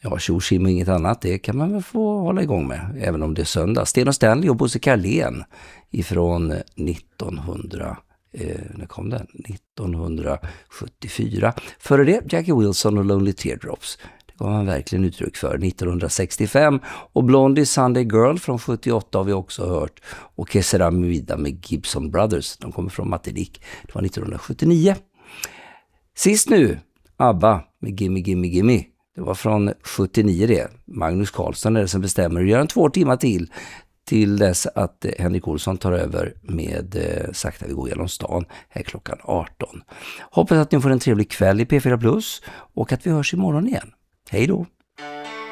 Ja, tjosim och inget annat, det kan man väl få hålla igång med, även om det är söndag. Sten och Stanley och Bosse Carlén ifrån 1974. Före det, Jackie Wilson och Lonely Teardrops. Det gav man verkligen uttryck för 1965. Och Blondie Sunday Girl från 78 har vi också hört. Och Que sera mi vida med Gibson Brothers. De kommer från Martinique. Det var 1979. Sist nu, ABBA med Gimme Gimme Gimme. Det var från 79 det. Magnus Carlsson är det som bestämmer. Vi gör en 2 timmar till dess att Henrik Olsson tar över med Sakta vi går genom stan här klockan 18. Hoppas att ni får en trevlig kväll i P4 Plus och att vi hörs imorgon igen. Hej då!